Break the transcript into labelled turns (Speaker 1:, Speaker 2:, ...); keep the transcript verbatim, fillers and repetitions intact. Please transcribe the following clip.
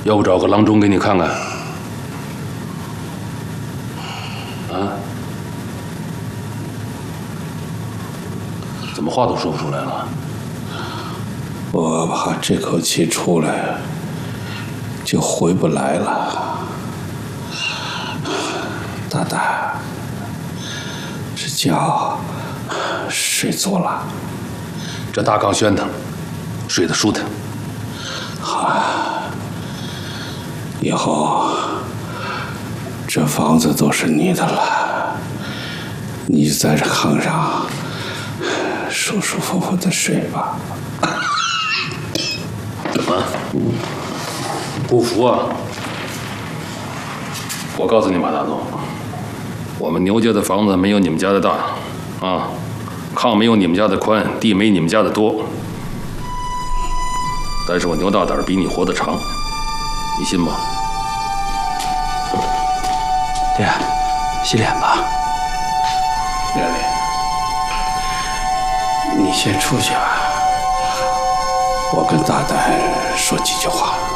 Speaker 1: 要不找个郎中给你看看？啊？怎么话都说不出来了？
Speaker 2: 我怕这口气出来，就回不来了。大大，这觉睡足了？
Speaker 1: 这大炕宣腾，睡得舒坦。
Speaker 2: 好，以后这房子都是你的了，你在这炕上舒舒服服的睡吧。
Speaker 1: 啊，不服啊！我告诉你马大总，我们牛家的房子没有你们家的大，啊，炕没有你们家的宽，地没你们家的多。但是我牛大胆比你活得长，你信吗？
Speaker 3: 爹，洗脸吧。
Speaker 2: 亮丽，你先出去吧，我跟大胆说几句话。